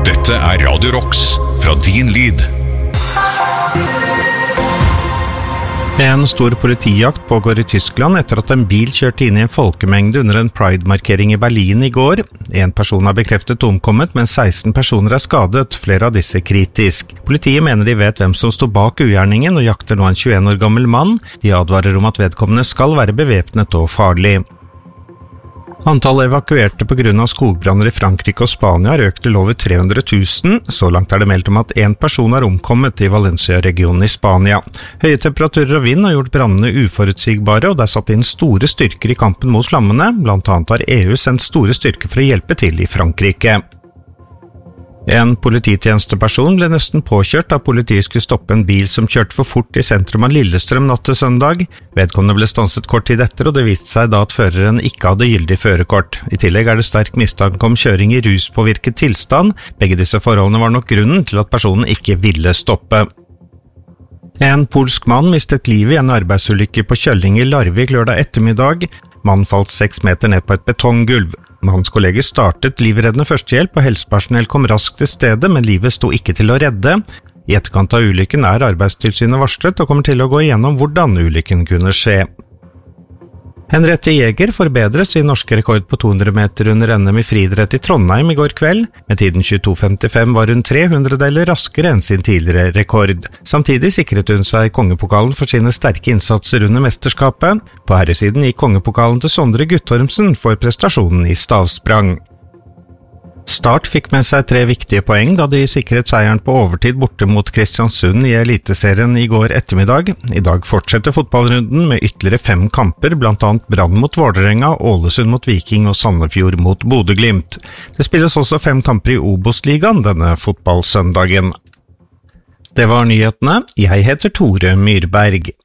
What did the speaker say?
Dette Radio Rocks fra din lyd. En stor politijakt pågår i Tyskland etter at en bil kjørte inn i en folkemengde under en Pride-markering i Berlin i går. En person har bekreftet omkommet, mens 16 personer er skadet, flere av disse kritisk. Politiet mener de vet hvem som stod bak ugjerningen og jakter nå en 21 år gammel mann. De advarer om at vedkommende skal være bevæpnet og farlig. Antallet evakuerte på grunn av skogbranner i Frankrike og Spania har økt til over 300 000. Så langt er det meldt om at en person har omkommet i Valencia-regionen i Spania. Høye temperaturer og vind har gjort brannene uforutsigbare, og det er satt inn store styrker i kampen mot flammene. Blant annet har EU sendt store styrker for å hjelpe til i Frankrike. En polititjenesteperson ble nesten påkjørt da politiet skulle stoppe en bil som kjørte for fort i sentrum av Lillestrøm natt til søndag. Vedkommende ble stanset kort tid etter, og det viste seg da at føreren ikke hadde gyldig førerkort. I tillegg er det sterk mistanke om kjøring i ruspåvirket tilstand. Begge disse forholdene var nok grunnen til at personen ikke ville stoppe. En polsk mann mistet livet i en arbeidsulykke på Kjølling i Larvik lørdag ettermiddag. Mannen falt 6 meter ned på et betonggulv. Hans kolleger startet livreddende førstehjelp, og helsepersonell kom raskt til stedet, men livet sto ikke til å redde. I etterkant av ulykken er Arbeidstilsynet varslet og kommer til å gå igjennom hvordan ulykken kunne skje. Henriette Jæger forbedret sin norske rekord på 200 meter under NM i friidrett i Trondheim i går kveld. Med tiden 22,55 var hun 300-deler raskere enn sin tidligere rekord. Samtidig sikret hun seg kongepokalen for sine sterke innsatser under mesterskapet. På herresiden gikk kongepokalen til Sondre Guttormsen for prestasjonen i stavsprang. Start fikk med seg 3 viktige poeng da de sikret seieren på overtid borte mot Kristiansund i Eliteserien i går ettermiddag. I dag fortsetter fotballrunden med ytterligere 5 kamper, blant annet Brann mot Vålerenga, Ålesund mot Viking og Sandefjord mot Bodø/Glimt. Det spilles også 5 kamper i Obos-ligaen denne fotballsøndagen. Det var nyhetene. Jeg heter Tore Myrberg.